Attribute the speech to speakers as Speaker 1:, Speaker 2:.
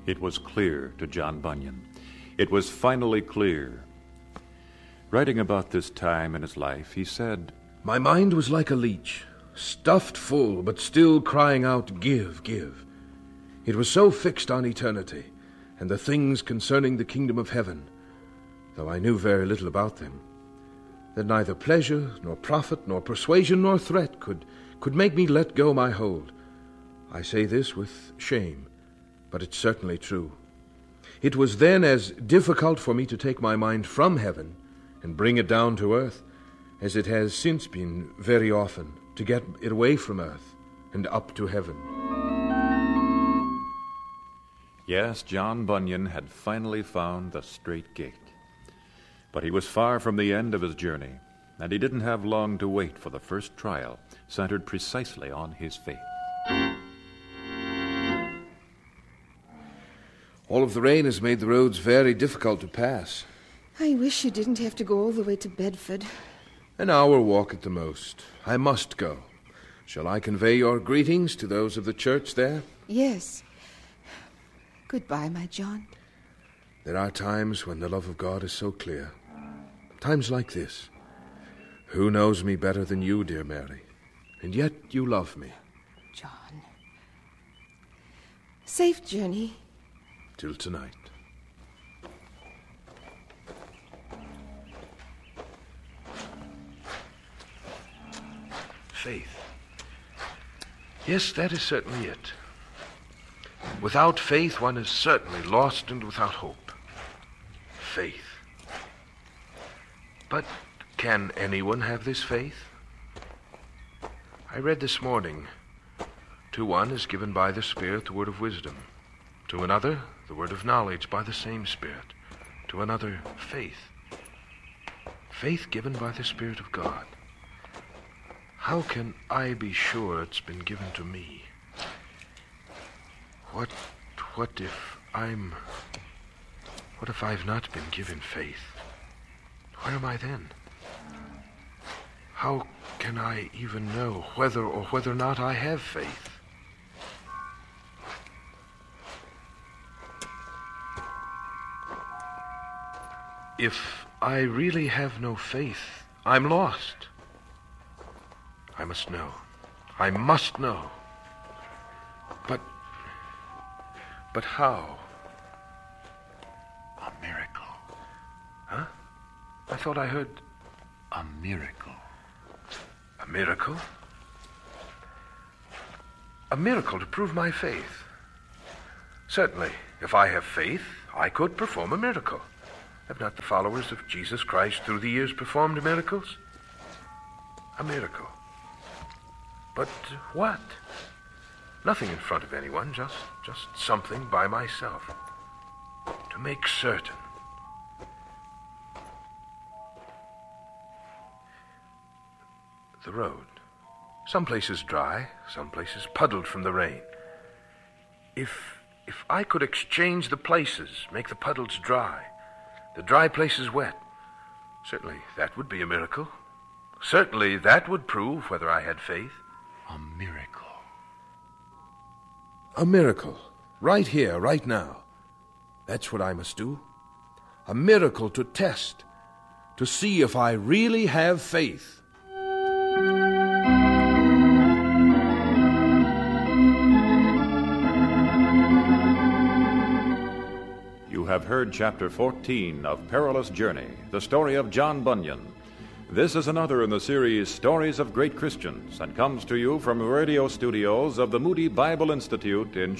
Speaker 1: It was clear to John Bunyan. It was finally clear. Writing about this time in his life, he said,
Speaker 2: "My mind was like a leech, stuffed full, but still crying out, 'Give, give.' It was so fixed on eternity, and the things concerning the kingdom of heaven, though I knew very little about them, that neither pleasure, nor profit, nor persuasion, nor threat could make me let go my hold. I say this with shame, but it's certainly true. It was then as difficult for me to take my mind from heaven and bring it down to earth as it has since been very often to get it away from earth and up to heaven."
Speaker 1: Yes, John Bunyan had finally found the straight gate. But he was far from the end of his journey, and he didn't have long to wait for the first trial, centered precisely on his faith.
Speaker 2: All of the rain has made the roads very difficult to pass.
Speaker 3: I wish you didn't have to go all the way to Bedford.
Speaker 2: An hour walk at the most. I must go. Shall I convey your greetings to those of the church there?
Speaker 3: Yes. Goodbye, my John.
Speaker 2: There are times when the love of God is so clear. Times like this. Who knows me better than you, dear Mary? And yet you love me.
Speaker 3: John. Safe journey.
Speaker 2: Till tonight. Faith. Yes, that is certainly it. Without faith, one is certainly lost and without hope. Faith. But can anyone have this faith? I read this morning, to one is given by the Spirit the word of wisdom, to another the word of knowledge by the same Spirit, to another faith. Faith given by the Spirit of God. How can I be sure it's been given to me? What if I've not been given faith? Where am I then? How can I even know whether or not I have faith? If I really have no faith, I'm lost. I must know. I must know. But how?
Speaker 1: A miracle.
Speaker 2: Huh? I thought I heard...
Speaker 1: A miracle.
Speaker 2: A miracle? A miracle to prove my faith. Certainly, if I have faith, I could perform a miracle. Have not the followers of Jesus Christ through the years performed miracles? A miracle. But what? Nothing in front of anyone, just something by myself. To make certain. The road. Some places dry, some places puddled from the rain. If I could exchange the places, make the puddles dry, the dry places wet, certainly that would be a miracle. Certainly that would prove whether I had faith.
Speaker 1: A miracle.
Speaker 2: A miracle. Right here, right now. That's what I must do. A miracle to test, to see if I really have faith.
Speaker 1: You have heard Chapter 14 of Perilous Journey, the story of John Bunyan. This is another in the series Stories of Great Christians, and comes to you from radio studios of the Moody Bible Institute in